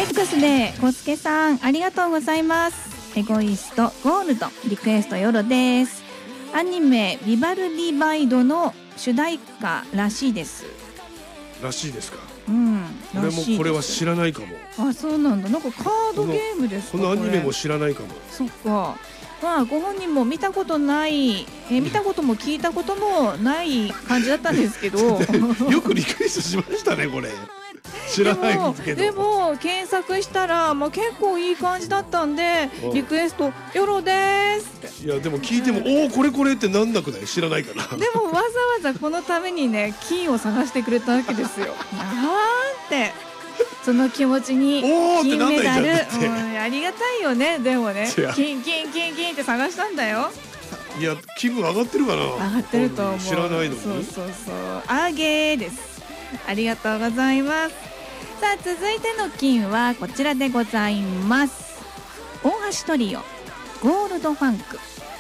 X で小助さんありがとうございます。エゴイストゴールドリクエストよろです。アニメビバルディバイドの主題歌らしいです。 らしいですか。 らしいです。 俺もこれは知らないかも。 あ、そうなんだ。なんかカードゲームですか。 このアニメも知らないかも。 そっか。まあご本人も見たことない、見たことも聞いたこともない感じだったんですけどよくリクエストしましたねこれ。知らないんですけど。 でも検索したら、まあ、結構いい感じだったんでリクエストよろですって。 いやでも聞いても、おおこれこれってなんなくない？知らないから。 でもわざわざこのためにね金を探してくれたわけですよ。なんてその気持ちに金メダル、ありがたいよね。でもね金って探したんだよ。 いや気分上がってるかな。 上がってると思う。 知らないのに。 そうあげーです。ありがとうございます。さあ続いての金はこちらでございます。大橋トリオゴールドファンク。